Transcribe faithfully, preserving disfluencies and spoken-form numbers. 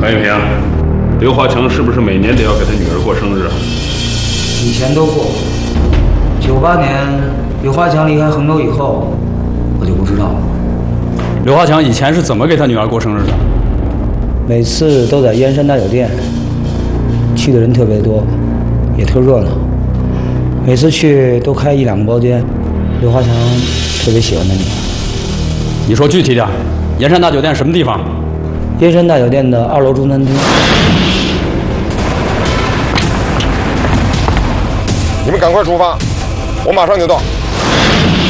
白玉萍，刘华强是不是每年都要给他女儿过生日啊？ 以前都过。九八年刘华强离开衡州以后，我就不知道了。 刘华强以前是怎么给他女儿过生日的？ 每次都在燕山大酒店，去的人特别多，也特热闹。每次去都开一两个包间，刘华强特别喜欢他女儿。 你说具体点，燕山大酒店什么地方？ 燕山大酒店的二楼中餐厅。 你们赶快出发，我马上就到。